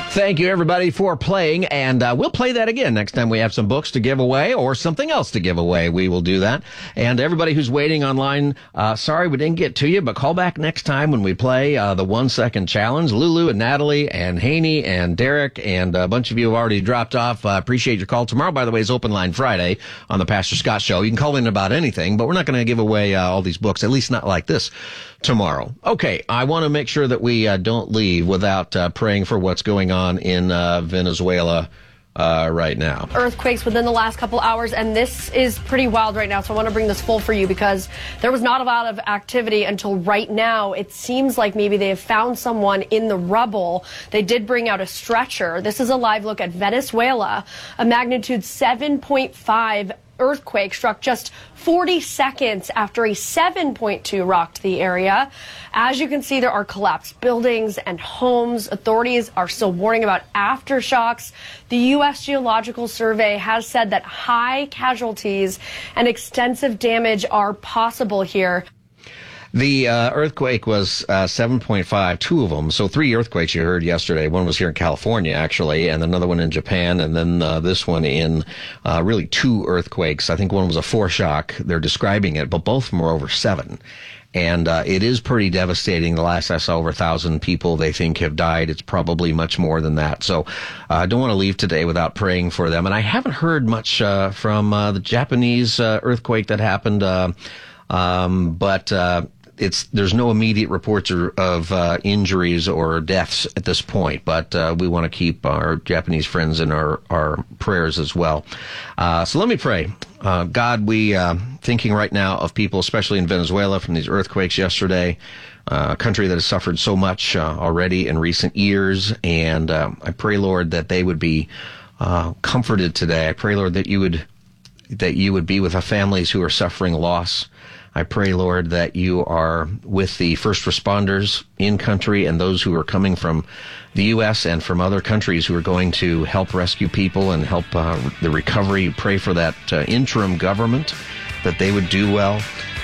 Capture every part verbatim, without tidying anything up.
Thank you, everybody, for playing, and uh, we'll play that again next time we have some books to give away or something else to give away. We will do that. And everybody who's waiting online, uh, sorry we didn't get to you, but call back next time when we play uh, the one-second challenge. Lulu and Natalie and Haney and Derek and a bunch of you have already dropped off. I uh, appreciate your call. Tomorrow, by the way, is Open Line Friday on the Pastor Scott Show. You can call in about anything, but we're not going to give away uh, all these books, at least not like this, tomorrow. Okay, I want to make sure that we uh, don't leave without uh, praying for what's going on in uh, Venezuela uh, right now. Earthquakes within the last couple hours, and this is pretty wild right now, so I want to bring this full for you because there was not a lot of activity until right now. It seems like maybe they have found someone in the rubble. They did bring out a stretcher. This is a live look at Venezuela. A magnitude seven point five earthquake struck just forty seconds after a seven point two rocked the area. As you can see, there are collapsed buildings and homes. Authorities are still warning about aftershocks. The U S Geological Survey has said that high casualties and extensive damage are possible here. The uh, earthquake was uh, seven point five, two of them. So three earthquakes you heard yesterday. One was here in California, actually, and another one in Japan, and then uh, this one in uh, really two earthquakes. I think one was a foreshock. They're describing it, but both of them were over seven. And uh, it is pretty devastating. The last I saw, over a thousand people they think have died. It's probably much more than that. So I uh, don't want to leave today without praying for them. And I haven't heard much uh, from uh, the Japanese uh, earthquake that happened, uh, um, but uh, it's there's no immediate reports of uh, injuries or deaths at this point. But uh, we want to keep our Japanese friends in our, our prayers as well. Uh, so let me pray. Uh, God, we uh, thinking right now of people, especially in Venezuela, from these earthquakes yesterday, uh, a country that has suffered so much uh, already in recent years. And uh, I pray, Lord, that they would be uh, comforted today. I pray, Lord, that you would that you would be with the families who are suffering loss. I pray, Lord, that you are with the first responders in country and those who are coming from the U S and from other countries who are going to help rescue people and help uh, the recovery. Pray for that uh, interim government, that they would do well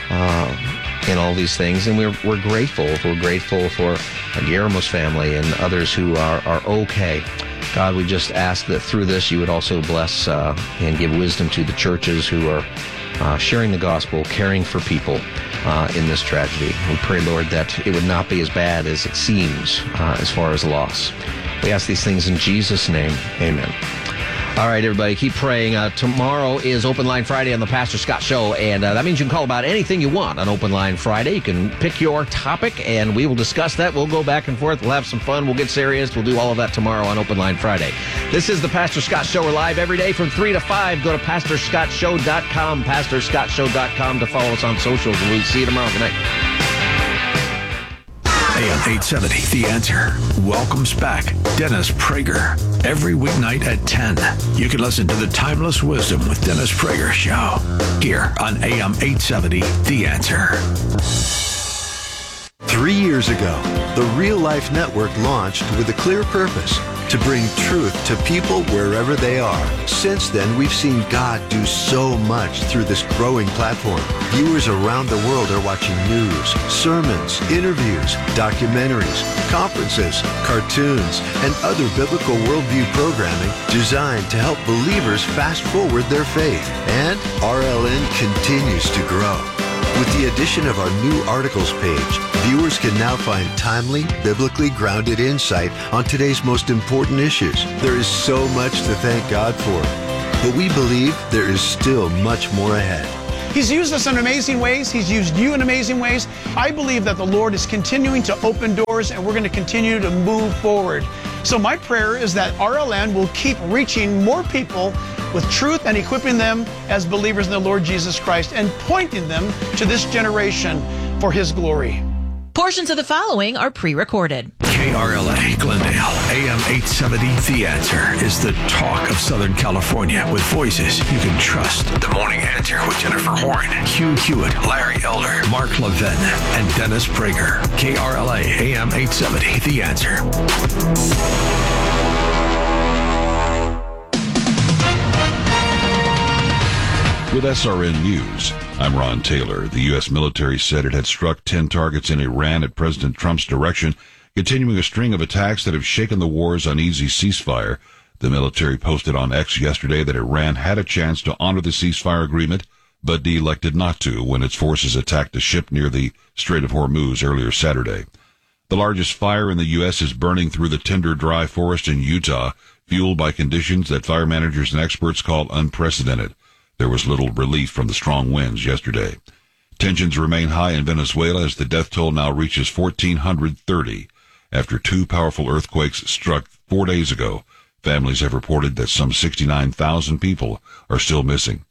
uh, in all these things. And we're we're grateful. We're grateful for Guillermo's family and others who are, are okay. God, we just ask that through this you would also bless uh, and give wisdom to the churches who are Uh, sharing the gospel, caring for people uh, in this tragedy. We pray, Lord, that it would not be as bad as it seems uh, as far as loss. We ask these things in Jesus' name. Amen. All right, everybody, keep praying. Uh, tomorrow is Open Line Friday on the Pastor Scott Show, and uh, that means you can call about anything you want on Open Line Friday. You can pick your topic, and we will discuss that. We'll go back and forth. We'll have some fun. We'll get serious. We'll do all of that tomorrow on Open Line Friday. This is the Pastor Scott Show. We're live every day from three to five. Go to pastor scott show dot com, pastor scott show dot com to follow us on socials. We'll see you tomorrow. Good night. A M eight seventy, The Answer, welcomes back Dennis Prager. Every weeknight at ten, you can listen to the Timeless Wisdom with Dennis Prager show here on A M eight seventy, The Answer. Three years ago, the Real Life Network launched with a clear purpose: to bring truth to people wherever they are. Since then, we've seen God do so much through this growing platform. Viewers around the world are watching news, sermons, interviews, documentaries, conferences, cartoons, and other biblical worldview programming designed to help believers fast forward their faith. And R L N continues to grow. With the addition of our new articles page, viewers can now find timely, biblically grounded insight on today's most important issues. There is so much to thank God for, but we believe there is still much more ahead. He's used us in amazing ways. He's used you in amazing ways. I believe that the Lord is continuing to open doors, and we're going to continue to move forward. So my prayer is that R L N will keep reaching more people with truth and equipping them as believers in the Lord Jesus Christ and pointing them to this generation for His glory. Portions of the following are pre-recorded. K R L A Glendale, A M eight seventy, The Answer is the talk of Southern California with voices you can trust. The Morning Answer with Jennifer Horn, Hugh Hewitt, Larry Elder, Mark Levin, and Dennis Prager. K R L A, A M eight seventy, The Answer. With S R N News, I'm Ron Taylor. The U S military said it had struck ten targets in Iran at President Trump's direction, continuing a string of attacks that have shaken the war's uneasy ceasefire. The military posted on X yesterday that Iran had a chance to honor the ceasefire agreement, but elected not to when its forces attacked a ship near the Strait of Hormuz earlier Saturday. The largest fire in the U S is burning through the tinder dry forest in Utah, fueled by conditions that fire managers and experts call unprecedented. There was little relief from the strong winds yesterday. Tensions remain high in Venezuela as the death toll now reaches one thousand four hundred thirty. After two powerful earthquakes struck four days ago, families have reported that some sixty-nine thousand people are still missing.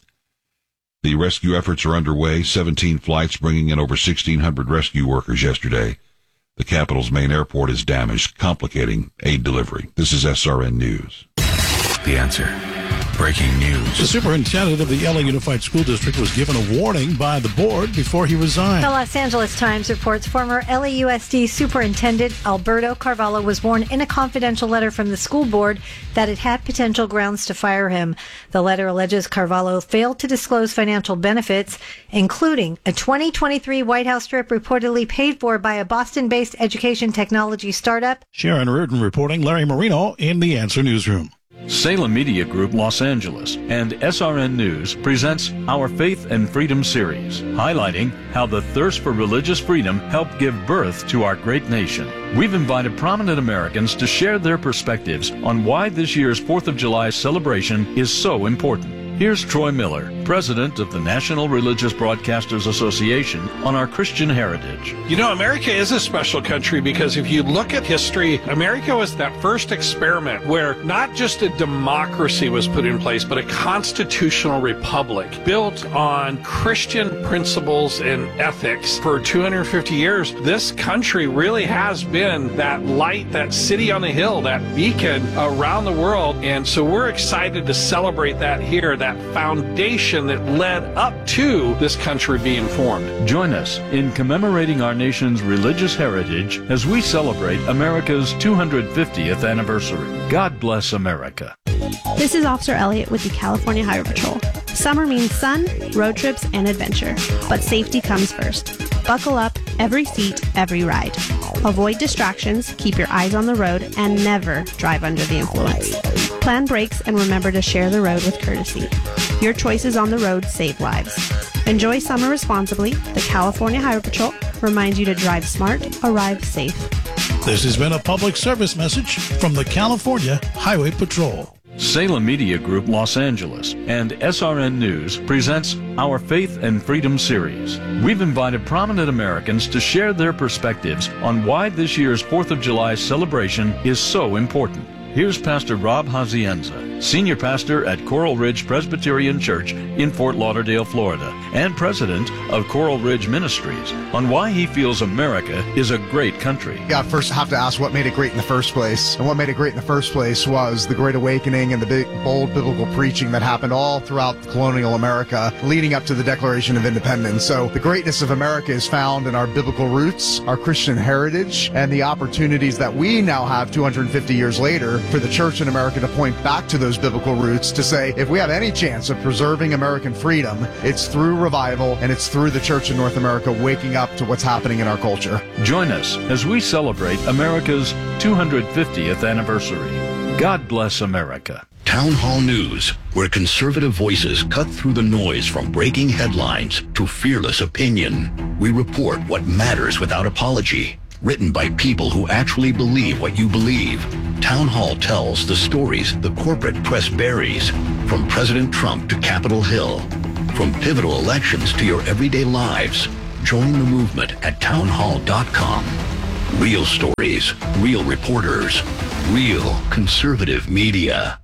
The rescue efforts are underway, seventeen flights bringing in over sixteen hundred rescue workers yesterday. The capital's main airport is damaged, complicating aid delivery. This is S R N News. The Answer. Breaking news. The superintendent of the L A Unified School District was given a warning by the board before he resigned. The Los Angeles Times reports former L A U S D Superintendent Alberto Carvalho was warned in a confidential letter from the school board that it had potential grounds to fire him. The letter alleges Carvalho failed to disclose financial benefits, including a twenty twenty-three White House trip reportedly paid for by a Boston-based education technology startup. Sharon Reardon reporting. Larry Marino in the Answer Newsroom. Salem Media Group Los Angeles and S R N News presents our Faith and Freedom series, highlighting how the thirst for religious freedom helped give birth to our great nation. We've invited prominent Americans to share their perspectives on why this year's fourth of July celebration is so important. Here's Troy Miller, president of the National Religious Broadcasters Association, on our Christian heritage. You know, America is a special country because if you look at history, America was that first experiment where not just a democracy was put in place, but a constitutional republic built on Christian principles and ethics. For two hundred fifty years, this country really has been that light, that city on the hill, that beacon around the world. And so we're excited to celebrate that here, that foundation that led up to this country being formed. Join us in commemorating our nation's religious heritage as we celebrate America's two hundred fiftieth anniversary. God bless America. This is Officer Elliott with the California Highway Patrol. Summer means sun, road trips, and adventure, but safety comes first. Buckle up, every seat, every ride. Avoid distractions, keep your eyes on the road, and never drive under the influence. Plan brakes and remember to share the road with courtesy. Your choices on the road save lives. Enjoy summer responsibly. The California Highway Patrol reminds you to drive smart, arrive safe. This has been a public service message from the California Highway Patrol. Salem Media Group Los Angeles and S R N News presents our Faith and Freedom series. We've invited prominent Americans to share their perspectives on why this year's fourth of July celebration is so important. Here's Pastor Rob Hazienza, senior pastor at Coral Ridge Presbyterian Church in Fort Lauderdale, Florida, and president of Coral Ridge Ministries, on why he feels America is a great country. Yeah, first I have to ask what made it great in the first place. And what made it great in the first place was the Great Awakening and the big, bold biblical preaching that happened all throughout colonial America, leading up to the Declaration of Independence. So the greatness of America is found in our biblical roots, our Christian heritage, and the opportunities that we now have two hundred fifty years later for the church in America to point back to those biblical roots to say, if we have any chance of preserving American freedom, it's through revival and it's through the church in North America waking up to what's happening in our culture. Join us as we celebrate America's two hundred fiftieth anniversary. God bless America. Town Hall News, where conservative voices cut through the noise from breaking headlines to fearless opinion. We report what matters without apology. Written by people who actually believe what you believe. Town Hall tells the stories the corporate press buries, from President Trump to Capitol Hill, from pivotal elections to your everyday lives. Join the movement at town hall dot com. Real stories, real reporters, real conservative media.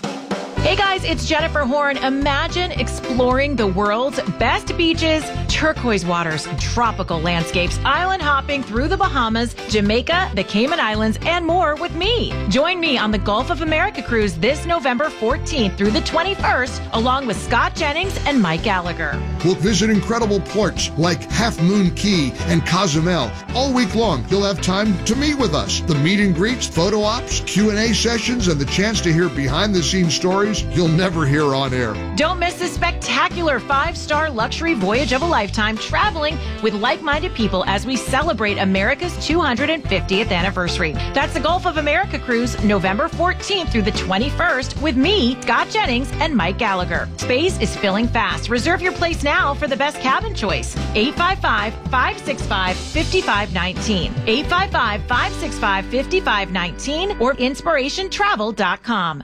Hey guys, it's Jennifer Horn. Imagine exploring the world's best beaches, turquoise waters, tropical landscapes, island hopping through the Bahamas, Jamaica, the Cayman Islands, and more with me. Join me on the Gulf of America cruise this November fourteenth through the twenty-first, along with Scott Jennings and Mike Gallagher. We'll visit incredible ports like Half Moon Key and Cozumel. All week long, you'll have time to meet with us. The meet and greets, photo ops, Q and A sessions, and the chance to hear behind-the-scenes stories you'll never hear on air. Don't miss the spectacular spectacular five-star luxury voyage of a lifetime, traveling with like-minded people as we celebrate America's two hundred fiftieth anniversary. That's the Gulf of America cruise, November fourteenth through the twenty-first, with me, Scott Jennings, and Mike Gallagher. Space is filling fast. Reserve your place now for the best cabin choice. eight five five, five six five, five five one nine. eight five five, five six five, five five one nine or inspiration travel dot com.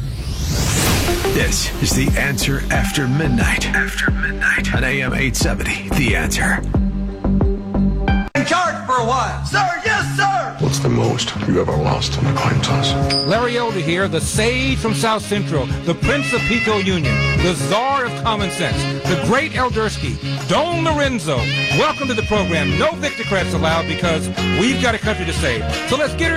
This is The Answer After Midnight. After Midnight. On A M eight seventy, The Answer. In charge for a while. Sir, yes, sir! What's the most you ever lost on a coin toss? Larry Elder here, the sage from South Central, the Prince of Pico Union, the czar of common sense, the great Eldersky, Don Lorenzo. Welcome to the program. No Victocrats allowed because we've got a country to save. So let's get her